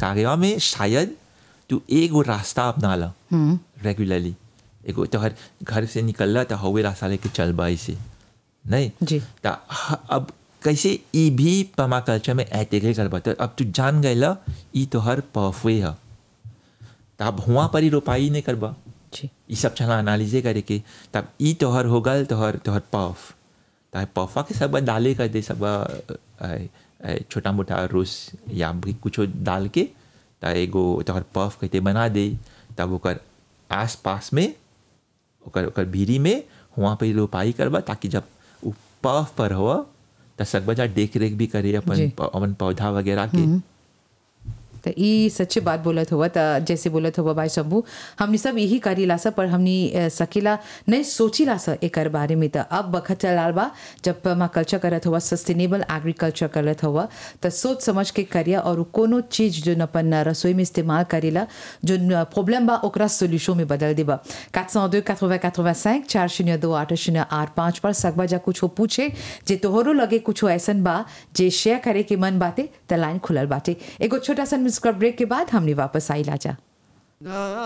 कागवा में शायद तू एगो रास्ता अपना ला रेगुलरली, एगो तोहर घर से निकलला तो हवे रास्ता लेके चलबा ऐसे नहीं जी। तो अब कैसे ई भी पर्माकल्चर में इंटीग्रेट करबा, तो अब तू जान गइला ई तोहर पाथवे है, तो अब हुआ पर ही रोपाई नहीं करबा जी। ये सब चला एनालिजे करे के, तब ई तोहर हो गल तोहर तोहर पफ, तो पफा के सब डाले कर दे, सब छोटा मोटा रोस या भी कुछ डाल के तो एगो तोहर पफ कहते बना दे, तब ओकर आस पास में ओकर ओकर भीरी में हुआ पर रोपाई करबा, ताकि जब वो पफ पर हो तो सब बजा देख रेख भी करे अपन अपन पौधा वगैरह के। तो ये सच्ची बात बोलत हुआ, तो जैसे बोलत हुआ भाई शंभू, हमने सब यही करीला सा, पर हमने सकेला नहीं सोचीला सा एक बारे में। तो अब बखत चलाल बा जब पर्माकल्चर करत हुआ, सस्टेनेबल एग्रीकल्चर करत हुआ, तो सोच समझ के करिया और कोनो चीज़ जो अपन रसोई में इस्तेमाल करेला जो प्रॉब्लम बा ओकरा सोल्यूशन में बदल देबा। 402 80 85 402 8085 पर सकबा जा कुछ पूछे जे तोहरो लगे कुछ ऐसन बा जे शेयर करे के मन बाते, तो लाइन खुलल बाटे। एगो छोटा सा म्यूजिकल ब्रेक के बाद हमने वापस आई लाजा।